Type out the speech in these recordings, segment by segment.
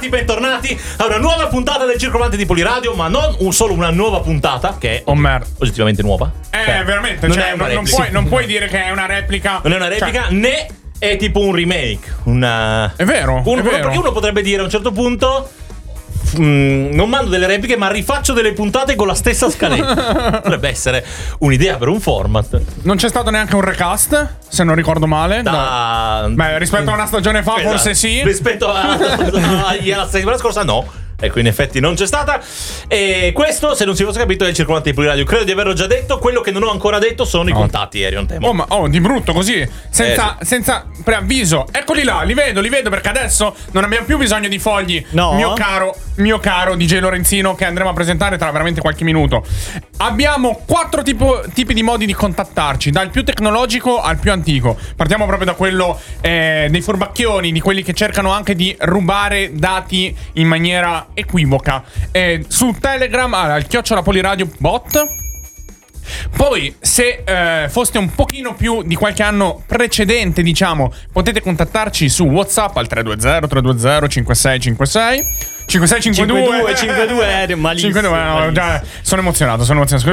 bentornati a una nuova puntata del Circolante di Poliradio, ma non solo una nuova puntata, che è oggettivamente nuova. Veramente, non puoi dire che è una replica. Non è una replica, né è tipo un remake. È vero. Perché uno potrebbe dire a un certo punto: non mando delle repliche, ma rifaccio delle puntate con la stessa scaletta. Potrebbe essere un'idea per un format. Non c'è stato neanche un recast, se non ricordo male. Beh, rispetto a una stagione fa, forse sì. Rispetto alla settimana scorsa, no. Ecco, in effetti non c'è stata. E questo, se non si fosse capito, è il Circolante di Poliradio. Credo di averlo già detto. Quello che non ho ancora detto sono i contatti, Erion Temo. Di brutto così, senza preavviso. Eccoli là, li vedo perché adesso non abbiamo più bisogno di fogli. No. Mio caro DJ Lorenzino, che andremo a presentare tra veramente qualche minuto. Abbiamo 4 tipi di modi di contattarci, dal più tecnologico al più antico. Partiamo proprio da quello dei furbacchioni, di quelli che cercano anche di rubare dati in maniera equivoca. Su Telegram al @Poliradio bot. Poi, se foste un pochino più di qualche anno precedente, diciamo, potete contattarci su WhatsApp al 320 5656 5652 malissimo. 52, già, sono emozionato.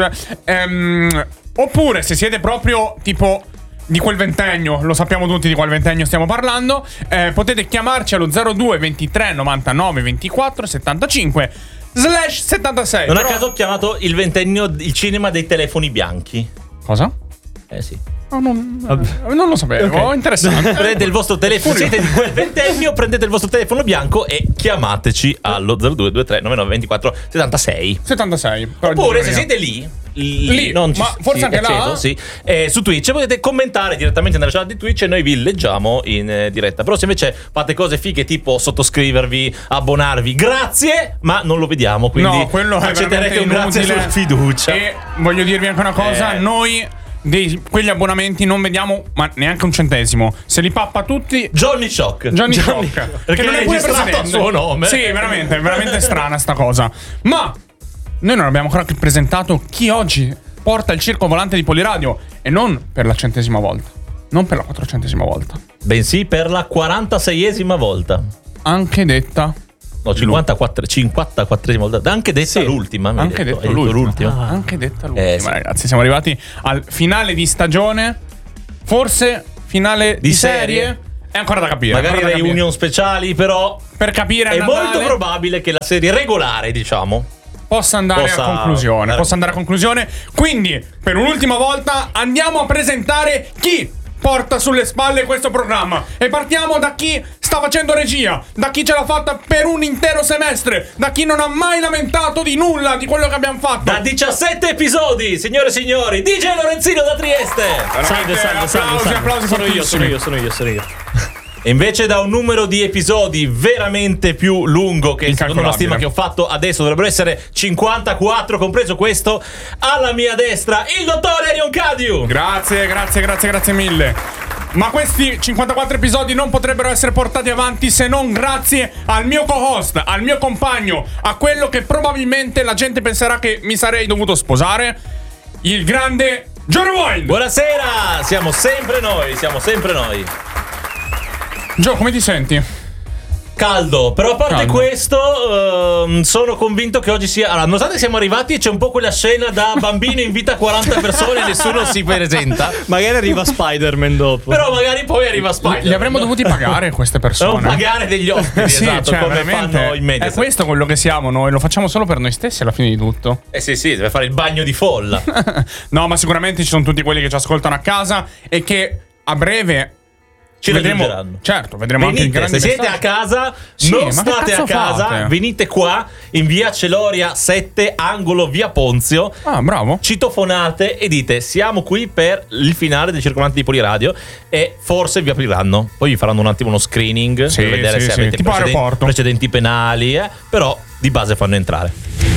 Oppure, se siete proprio tipo di quel ventennio, lo sappiamo tutti di qual ventennio stiamo parlando, potete chiamarci allo 02 23 99 24 75 /76. Non a caso ho chiamato il ventennio il cinema dei telefoni bianchi. Cosa? Sì. Non lo sapevo. Okay. Interessante. Prendete il vostro telefono, siete di quel ventennio, prendete il vostro telefono bianco e chiamateci allo 02 23 99 24 76. Oppure se siete lì non ma forse anche là? Sì. Su Twitch potete commentare direttamente nella chat di Twitch e noi vi leggiamo in diretta. Però se invece fate cose fighe tipo sottoscrivervi, abbonarvi, grazie, ma non lo vediamo, quindi quello accetterete un grazie su fiducia. E voglio dirvi anche una cosa, noi di quegli abbonamenti non vediamo ma neanche un centesimo. Se li pappa tutti Johnny Shock perché non è pure registrato a suo nome. Sì, veramente strana sta cosa. Ma noi non abbiamo ancora presentato chi oggi porta il circo volante di Poliradio, e non per la 100ª volta, non per la 400ª volta, bensì per la 46esima volta. Anche detta 54esima volta. Anche detta l'ultima. Anche detta l'ultima. Anche detta l'ultima, ragazzi. Siamo arrivati al finale di stagione. Forse finale di serie. È ancora da capire. Magari reunion speciali, però per capire è molto probabile che la serie regolare, diciamo, possa andare a conclusione. Quindi, per un'ultima volta, andiamo a presentare chi porta sulle spalle questo programma. E partiamo da chi sta facendo regia, da chi ce l'ha fatta per un intero semestre, da chi non ha mai lamentato di nulla di quello che abbiamo fatto. Da 17 episodi, signore e signori, DJ Lorenzino da Trieste. Salve. Applausi. Sono io. E invece da un numero di episodi veramente più lungo, che secondo la stima che ho fatto adesso dovrebbero essere 54, compreso questo, alla mia destra il dottore Erion Cadiu. Grazie mille. Ma questi 54 episodi non potrebbero essere portati avanti se non grazie al mio co-host, al mio compagno, a quello che probabilmente la gente penserà che mi sarei dovuto sposare, il grande Johnny Wine. Buonasera, siamo sempre noi. Gio, come ti senti? Caldo, però a parte questo sono convinto che oggi sia... Allora, nonostante siamo arrivati, c'è un po' quella scena da bambino invita 40 persone e nessuno si presenta. Magari arriva Spider-Man dopo. Però magari poi arriva Spider-Man. Li avremmo dovuti pagare queste persone. Non pagare degli ospiti, sì, esatto, cioè, come fanno in media. È questo quello che siamo noi, lo facciamo solo per noi stessi alla fine di tutto. Sì, deve fare il bagno di folla. No, ma sicuramente ci sono tutti quelli che ci ascoltano a casa e che a breve... Ci vedremo. Certo, vedremo anche il grande. Se siete a casa, non state a casa, fate? Venite qua in via Celoria 7, angolo via Ponzio. Ah, bravo. Citofonate e dite: siamo qui per il finale del Circolante di Poliradio. E forse vi apriranno. Poi vi faranno un attimo uno screening per vedere se avete tipo precedenti penali. Però di base fanno entrare.